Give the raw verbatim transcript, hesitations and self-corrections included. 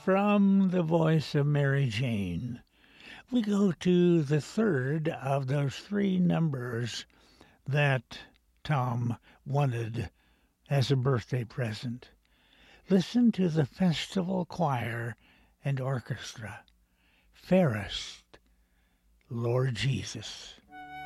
from the voice of Mary Jane, we go to the third of those three numbers that Tom wanted as a birthday present. Listen to the festival choir and orchestra. Fairest Lord Jesus.